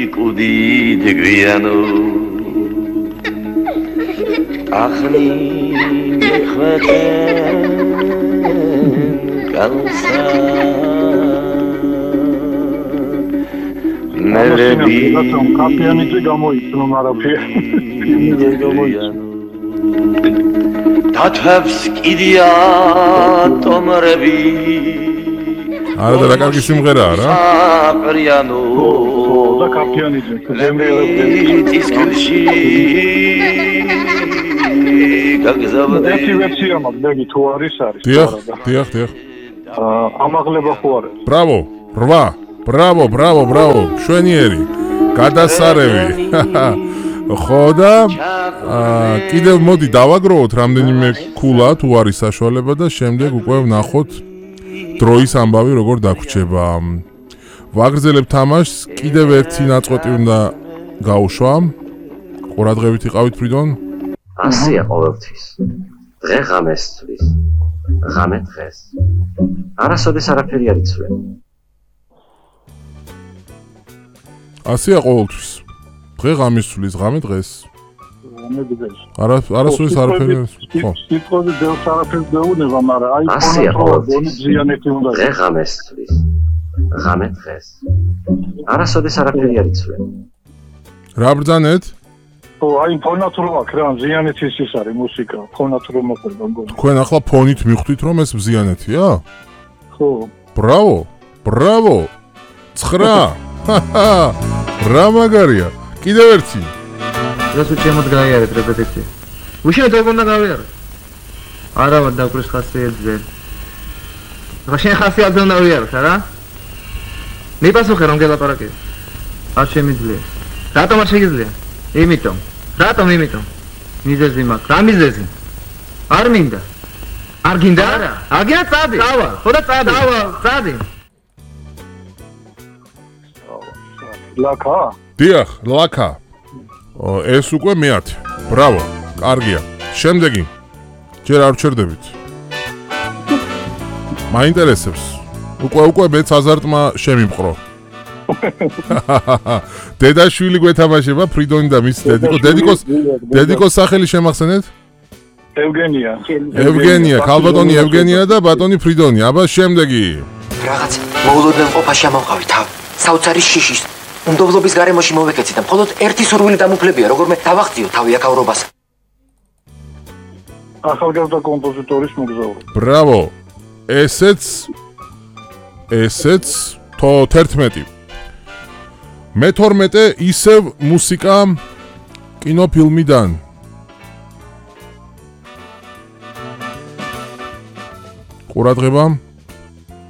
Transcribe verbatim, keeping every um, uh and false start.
კუდი დეგვიანო ახლი მეხვეწენ კალსა მელები კაპიანიძე გამოიწნო არაფერი გამოიწნო თათებს კიდია ტომრები არა და კარგი სიმღერაა რა აპრიანო და კაპიანიძე ის კილში გაგზავნე ერთი ვერსია მაქვს დეგი თუ არის არის დიახ დიახ დიახ ამაღლება ხო არის ბრავო რვა ბრავო ბრავო ბრავო შვენიერი გადასარევი ხო და კიდევ მოდი დავაგროვოთ რამდენიმე ქულა თუ არის საშუალება და შემდეგ უკვე ვნახოთ დროის ამბავი როგორ დაგვრჩება ვაგრძელებ თამაშს კიდევ ერთი ნაწყვეტი უნდა გაუშვა ყურადღებით იყავით ფრიდონ ასია ყოველთვის დღე ღამეს ცვლის ღამე დღეს არასოდეს არაფერი არ იცვლება ასია ყოველთვის დღე ღამეს ცვლის ღამე დღეს ღამე დღეს არა არასოდეს არაფერი არ იცვლება სიტყვაზე დევს არაფერს δεუნება მაგრამ აი ასია ყოველთვის ზიანეთი უნდა დღე ღამეს ცვლის ღამე დღეს არასოდეს არაფერი არ იცვლება რა ბრძანეთ ო აი ფონად რომ აქ რა ზიანეთის ის არის მუსიკა ფონად რომ მოყვება მგონი თქვენ ახლა ფონით მიხვდით რომ ეს ზიანეთია ხო ბრავო ბრავო ცხრა რა მაგარია კიდევ ერთი რას უჩემოდ გაიარეთ რეპეტიცია უშენო თუ უნდა გავიარეთ არა ვარ დაგვრის ხასიათზე რა შენ ხასიათზე უნდა ვიაროთ არა მიპასუხე რომ გელაპარაკე არ შემიძლია რატომ არ შეგიძლია იმიტომ რატომ იმიტომ მიზეზი მაქვს რა მიზეზი არ მინდა არ გინდა არა აგია წადი დავა ხო და წადი დავა წადი ლაკა დიახ ლაკა ეს უკვე მეათე ბრავო კარგია შემდეგი ჯერ არ ვჩერდებით მაინტერესებს უკვე უკვე მეც აზარტმა შემიმყრო დედაშვილი გვეთამაშება ფრიდონი და მის დედიკო დედიკოს დედიკოს სახელი შემახსენეთ ევგენია ევგენია ქალბატონი ევგენია და ბატონი ფრიდონი აბა შემდეგი რაღაც მოულოდნელ ყოფაში ამოვყავი თავ საოცარი შიშის უნდობლობის გარემოში მოვეკეცი და მხოლოდ ერთი სურვილი დამუფლებია როგორმე დავახტიო თავი აკავრობას ახალგაზრდა კომპოზიტორის მოგზაური ბრავო ესეც ესეც თო თერთმეტი მეთორმეტე ისევ მუსიკა კინოფილმიდან ყურადღება